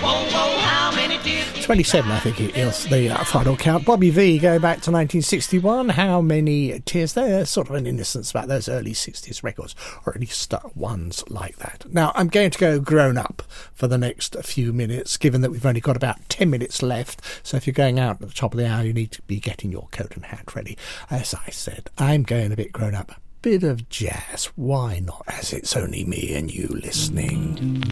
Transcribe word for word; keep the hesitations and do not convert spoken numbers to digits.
twenty-seven, I think it is, the uh, final count. Bobby Vee, going back to nineteen sixty-one. How Many Tears? There's sort of an innocence about those early sixties records, or at least uh, ones like that. Now, I'm going to go grown up for the next few minutes, given that we've only got about ten minutes left. So if you're going out at the top of the hour, you need to be getting your coat and hat ready. As I said, I'm going a bit grown up. Bit of jazz, why not, as it's only me and you listening.